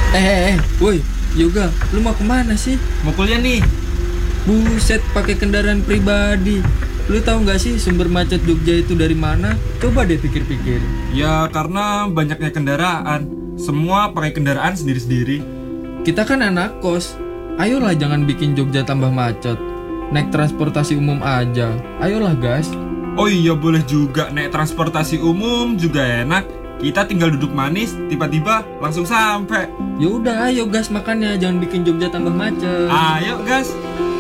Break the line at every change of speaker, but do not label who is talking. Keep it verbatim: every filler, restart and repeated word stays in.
Eh, eh, eh, woi, Yoga, lu mau kemana sih?
Mau kuliah nih.
Buset, pakai kendaraan pribadi. Lu tahu nggak sih sumber macet Jogja itu dari mana? Coba deh pikir-pikir.
Ya karena banyaknya kendaraan. Semua pakai kendaraan sendiri-sendiri.
Kita kan anak kos. Ayolah jangan bikin Jogja tambah macet. Naik transportasi umum aja. Ayolah, gas.
Oh iya boleh juga, naik transportasi umum juga enak. Kita tinggal duduk manis, tiba-tiba langsung sampai.
Ya udah, ayo gas makannya, jangan bikin Jogja tambah macet.
Ayo gas.